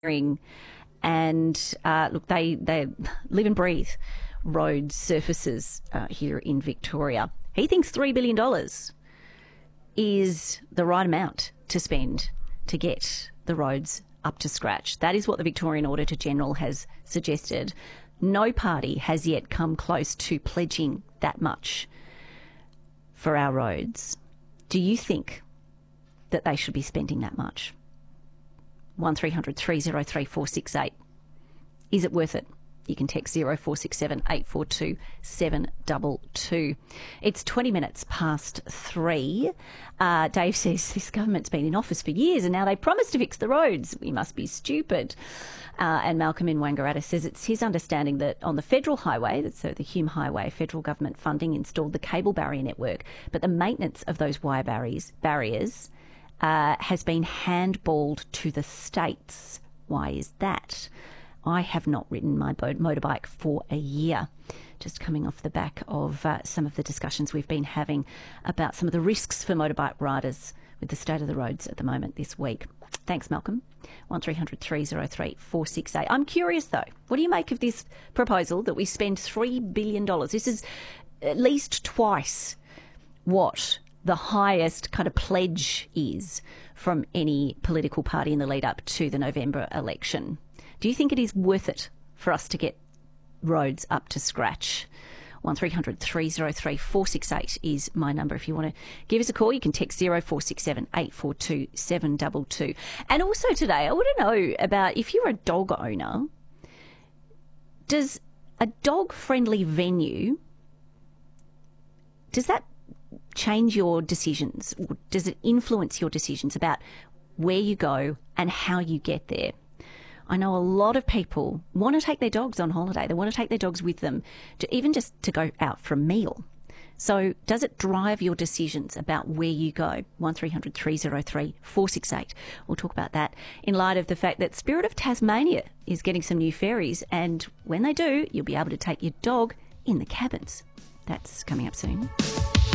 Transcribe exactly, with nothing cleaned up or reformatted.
And uh, look, they, they live and breathe road surfaces uh, here in Victoria. He thinks three billion dollars is the right amount to spend to get the roads up to scratch. That is what the Victorian Auditor General has suggested. No party has yet come close to pledging that much for our roads. Do you think that they should be spending that much? one three hundred three oh three four six eight. Is it worth it? You can text zero four six seven eight four two seven two two. It's twenty minutes past three. Uh, Dave says this government's been in office for years and now they promise to fix the roads. We must be stupid. Uh, and Malcolm in Wangaratta says it's his understanding that on the federal highway, so the Hume Highway, federal government funding installed the cable barrier network, but the maintenance of those wire barriers, barriers uh, has been handballed to the states. Why is that? I have not ridden my motorbike for a year, just coming off the back of uh, some of the discussions we've been having about some of the risks for motorbike riders with the state of the roads at the moment this week. Thanks, Malcolm. one three hundred three oh three four six eight. I'm curious, though, what do you make of this proposal that we spend three billion dollars? This is at least twice what the highest kind of pledge is from any political party in the lead up to the November election. Do you think it is worth it for us to get roads up to scratch? one three hundred three oh three four six eight is my number. If you want to give us a call, you can text zero four six seven eight four two seven two two. And also today, I want to know about if you're a dog owner, does a dog-friendly venue, does that change your decisions? Or does it influence your decisions about where you go and how you get there? I know a lot of people want to take their dogs on holiday. They want to take their dogs with them, to even just to go out for a meal. So does it drive your decisions about where you go? one three hundred three oh three four six eight. We'll talk about that in light of the fact that Spirit of Tasmania is getting some new ferries. And when they do, you'll be able to take your dog in the cabins. That's coming up soon.